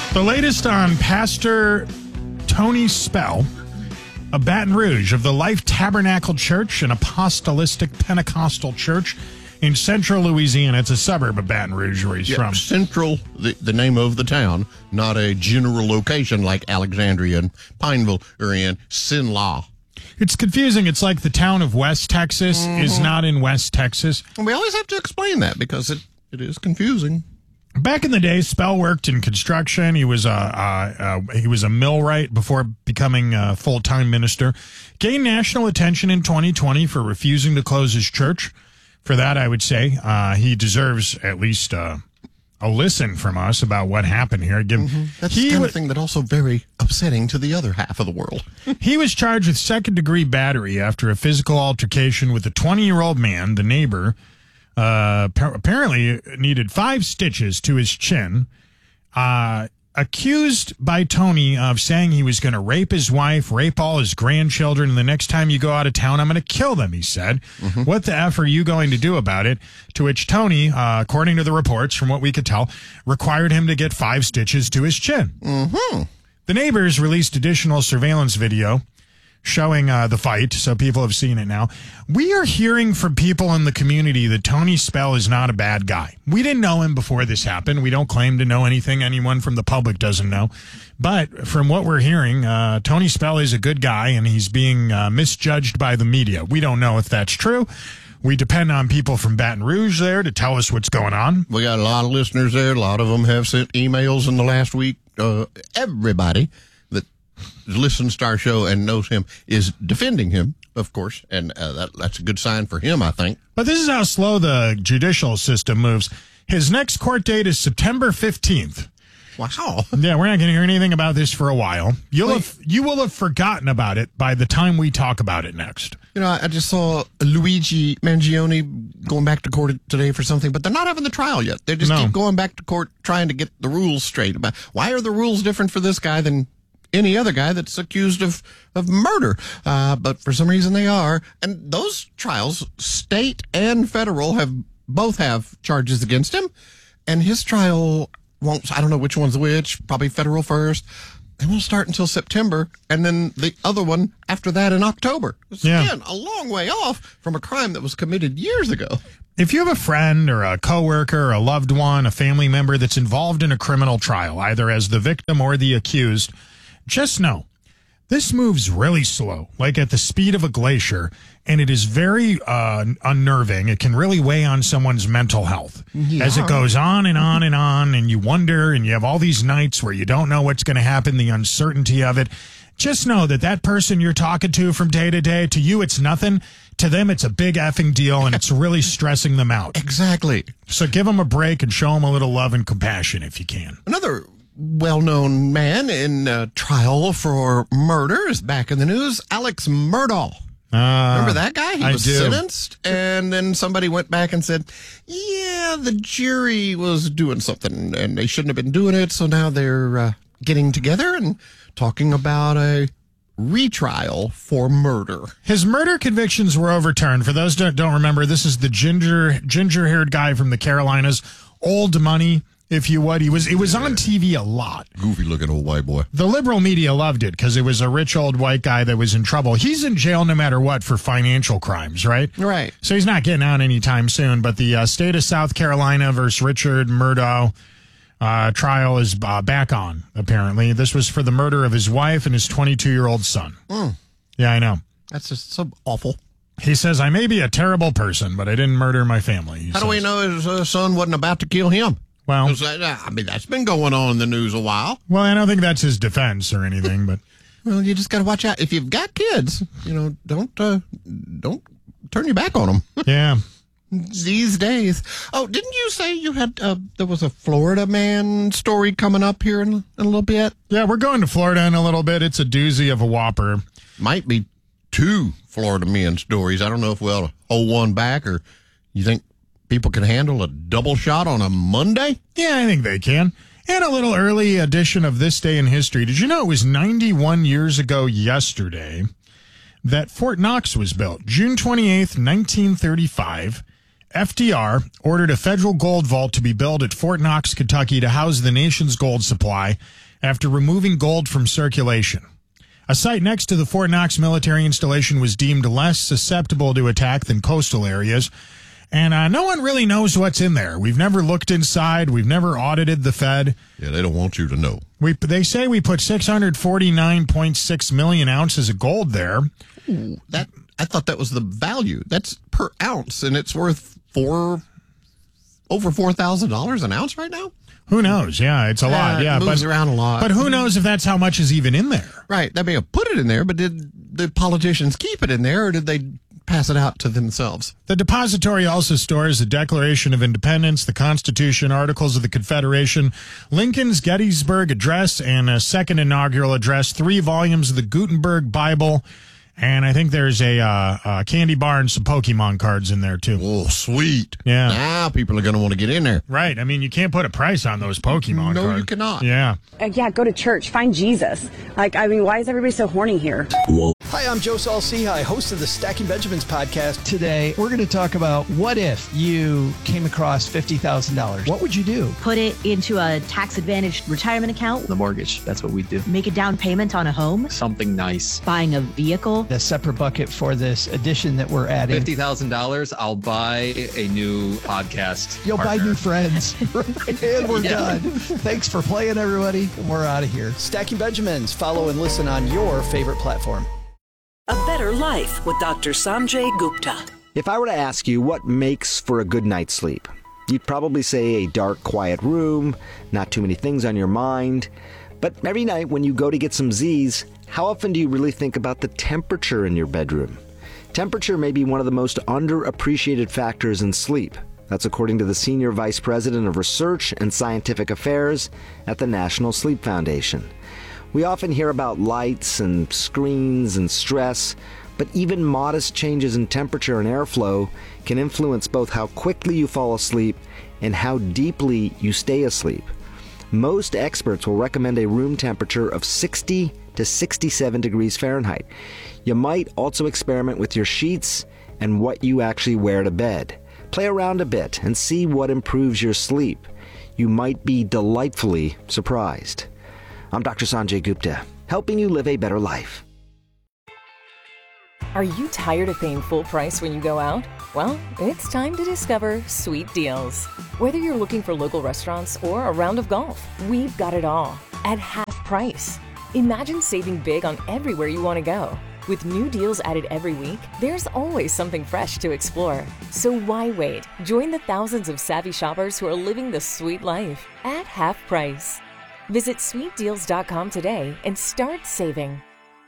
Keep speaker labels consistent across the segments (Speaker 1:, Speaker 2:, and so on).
Speaker 1: The latest on Pastor Tony Spell of Baton Rouge of the Life Tabernacle Church, an apostolic Pentecostal church in central Louisiana. It's a suburb of Baton Rouge where he's from.
Speaker 2: Central, the name of the town, not a general location like Alexandria and Pineville are in Sinlaw.
Speaker 1: It's confusing. It's like the town of West Texas is not in West Texas.
Speaker 2: And we always have to explain that because it is confusing.
Speaker 1: Back in the day, Spell worked in construction. He was a millwright before becoming a full-time minister. Gained national attention in 2020 for refusing to close his church. For that, I would say he deserves at least a listen from us about what happened here.
Speaker 2: That's the kind of thing that also very upsetting to the other half of the world.
Speaker 1: He was charged with second-degree battery after a physical altercation with a 20-year-old man, the neighbor. Apparently needed 5 stitches to his chin, accused by Tony of saying he was going to rape his wife, rape all his grandchildren, and the next time you go out of town, I'm going to kill them, he said. What the F are you going to do about it? To which Tony, according to the reports, from what we could tell, required him to get 5 stitches to his chin. The neighbors released additional surveillance video showing the fight, so people have seen it now. We are hearing from people in the community that Tony Spell is not a bad guy. We didn't know him before this happened. We don't claim to know anything anyone from the public doesn't know. But from what we're hearing, Tony Spell is a good guy, and he's being misjudged by the media. We don't know if that's true. We depend on people from Baton Rouge there to tell us what's going on.
Speaker 2: We got a lot of listeners there. A lot of them have sent emails in the last week. Everybody that listens to our show and knows him is defending him, of course, and that's a good sign for him, I think.
Speaker 1: But this is how slow the judicial system moves. His next court date is September 15th.
Speaker 2: Wow.
Speaker 1: Yeah, we're not going to hear anything about this for a while. You will have forgotten about it by the time we talk about it next.
Speaker 2: You know, I just saw Luigi Mangione going back to court today for something, but they're not having the trial yet. They just keep going back to court trying to get the rules straight about why are the rules different for this guy than any other guy that's accused of murder. But for some reason they are. And those trials, state and federal, both have charges against him. And his trial won't, I don't know which one's which, probably federal first. They won't start until September. And then the other one after that in October. It's, again, a long way off from a crime that was committed years ago.
Speaker 1: If you have a friend or a coworker or a loved one, a family member that's involved in a criminal trial, either as the victim or the accused, just know, this moves really slow, like at the speed of a glacier, and it is very unnerving. It can really weigh on someone's mental health as it goes on and on and on, and you wonder, and you have all these nights where you don't know what's going to happen, the uncertainty of it. Just know that person you're talking to from day to day, to you it's nothing. To them, it's a big effing deal, and it's really stressing them out.
Speaker 2: Exactly.
Speaker 1: So give them a break and show them a little love and compassion if you can.
Speaker 2: Another well-known man in trial for murder is back in the news, Alex Murdaugh. Remember that guy? He was sentenced, and then somebody went back and said, yeah, the jury was doing something, and they shouldn't have been doing it, so now they're getting together and talking about a retrial for murder.
Speaker 1: His murder convictions were overturned. For those that don't remember, this is the ginger-haired guy from the Carolinas, old money, if you would. It was on TV a lot.
Speaker 2: Goofy-looking old white boy.
Speaker 1: The liberal media loved it because it was a rich old white guy that was in trouble. He's in jail no matter what for financial crimes, right?
Speaker 2: Right.
Speaker 1: So he's not getting out anytime soon. But the state of South Carolina versus Richard Murdaugh trial is back on, apparently. This was for the murder of his wife and his 22-year-old son. Yeah, I know.
Speaker 2: That's just so awful.
Speaker 1: He says, I may be a terrible person, but I didn't murder my family.
Speaker 2: How do we know his son wasn't about to kill him?
Speaker 1: Well,
Speaker 2: I mean, that's been going on in the news a while.
Speaker 1: Well, I don't think that's his defense or anything, but
Speaker 2: well, you just got to watch out. If you've got kids, don't turn your back on them.
Speaker 1: Yeah.
Speaker 2: These days. Oh, didn't you say you had there was a Florida man story coming up here in a little bit?
Speaker 1: Yeah, we're going to Florida in a little bit. It's a doozy of a whopper.
Speaker 2: Might be 2 Florida men stories. I don't know if we'll hold one back, or you think people can handle a double shot on a Monday?
Speaker 1: Yeah, I think they can. And a little early edition of This Day in History. Did you know it was 91 years ago yesterday that Fort Knox was built? June 28th, 1935. FDR ordered a federal gold vault to be built at Fort Knox, Kentucky to house the nation's gold supply after removing gold from circulation. A site next to the Fort Knox military installation was deemed less susceptible to attack than coastal areas, and no one really knows what's in there. We've never looked inside. We've never audited the Fed.
Speaker 2: Yeah, they don't want you to know.
Speaker 1: They say we put 649.6 million ounces of gold there.
Speaker 2: Ooh, I thought that was the value. That's per ounce, and it's worth over $4,000 an ounce right now.
Speaker 1: Who knows? Yeah, it's a lot. Yeah,
Speaker 2: it moves around a lot.
Speaker 1: But who knows if that's how much is even in there?
Speaker 2: Right. They may have put it in there, but did the politicians keep it in there, or did they pass it out to themselves?
Speaker 1: The depository also stores the Declaration of Independence, the Constitution, Articles of the Confederation, Lincoln's Gettysburg Address, and a second inaugural address, 3 volumes of the Gutenberg Bible. And I think there's a candy bar and some Pokemon cards in there, too.
Speaker 2: Oh, sweet.
Speaker 1: Yeah.
Speaker 2: Now people are going to want to get in there.
Speaker 1: Right. I mean, you can't put a price on those Pokemon cards.
Speaker 2: No, you cannot.
Speaker 1: Yeah.
Speaker 3: Yeah, go to church. Find Jesus. Why is everybody so horny here?
Speaker 4: Hi, I'm Joe Saul-Sehy, host of the Stacking Benjamins podcast.
Speaker 5: Today, we're going to talk about what if you came across $50,000? What would you do?
Speaker 6: Put it into a tax-advantaged retirement account.
Speaker 7: The mortgage, that's what we do.
Speaker 6: Make a down payment on a home.
Speaker 7: Something nice.
Speaker 6: Buying a vehicle.
Speaker 5: A separate bucket for this addition that we're adding.
Speaker 7: $50,000, I'll buy a new podcast.
Speaker 5: You'll
Speaker 7: partner.
Speaker 5: buy new friends. And we're done. Thanks for playing, everybody. We're out of here.
Speaker 4: Stacking Benjamins. Follow and listen on your favorite platform.
Speaker 8: A Better Life with Dr. Sanjay Gupta.
Speaker 9: If I were to ask you what makes for a good night's sleep, you'd probably say a dark, quiet room, not too many things on your mind. But every night when you go to get some Z's, how often do you really think about the temperature in your bedroom? Temperature may be one of the most underappreciated factors in sleep. That's according to the Senior Vice President of Research and Scientific Affairs at the National Sleep Foundation. We often hear about lights and screens and stress, but even modest changes in temperature and airflow can influence both how quickly you fall asleep and how deeply you stay asleep. Most experts will recommend a room temperature of 60 to 67 degrees Fahrenheit. You might also experiment with your sheets and what you actually wear to bed. Play around a bit and see what improves your sleep. You might be delightfully surprised. I'm Dr. Sanjay Gupta, helping you live a better life.
Speaker 10: Are you tired of paying full price when you go out? Well, it's time to discover Sweet Deals. Whether you're looking for local restaurants or a round of golf, we've got it all at half price. Imagine saving big on everywhere you want to go. With new deals added every week, there's always something fresh to explore. So why wait? Join the thousands of savvy shoppers who are living the sweet life at half price. Visit sweetdeals.com today and start saving.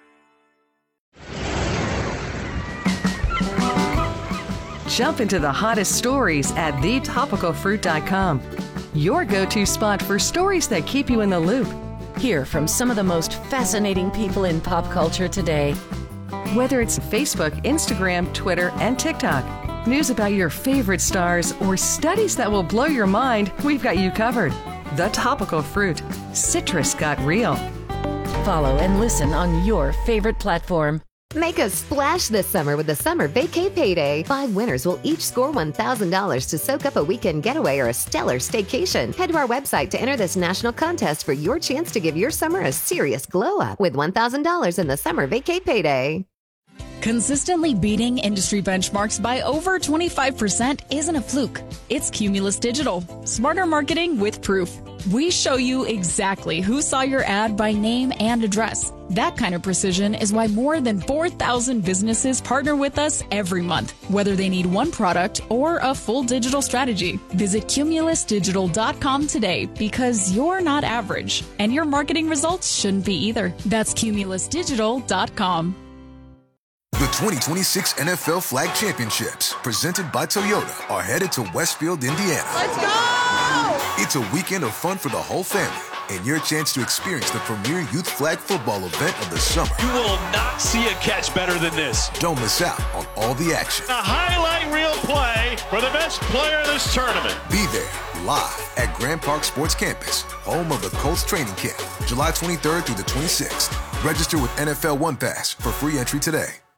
Speaker 11: Jump into the hottest stories at thetopicalfruit.com. Your go-to spot for stories that keep you in the loop.
Speaker 12: Hear from some of the most fascinating people in pop culture today.
Speaker 11: Whether it's Facebook, Instagram, Twitter, and TikTok, news about your favorite stars, or studies that will blow your mind, we've got you covered. The Topical Fruit. Citrus got real.
Speaker 12: Follow and listen on your favorite platform.
Speaker 13: Make a splash this summer with the Summer Vacay Payday. 5 winners will each score $1,000 to soak up a weekend getaway or a stellar staycation. Head to our website to enter this national contest for your chance to give your summer a serious glow-up with $1,000 in the Summer Vacay Payday.
Speaker 14: Consistently beating industry benchmarks by over 25% isn't a fluke. It's Cumulus Digital. Smarter marketing with proof. We show you exactly who saw your ad by name and address. That kind of precision is why more than 4,000 businesses partner with us every month, whether they need one product or a full digital strategy. Visit cumulusdigital.com today because you're not average, and your marketing results shouldn't be either. That's cumulusdigital.com.
Speaker 15: The 2026 NFL Flag Championships, presented by Toyota, are headed to Westfield, Indiana.
Speaker 16: Let's go!
Speaker 15: It's a weekend of fun for the whole family and your chance to experience the premier youth flag football event of the summer.
Speaker 17: You will not see a catch better than this.
Speaker 15: Don't miss out on all the action.
Speaker 17: A highlight reel play for the best player of this tournament.
Speaker 15: Be there live at Grand Park Sports Campus, home of the Colts training camp, July 23rd through the 26th. Register with NFL One Pass for free entry today.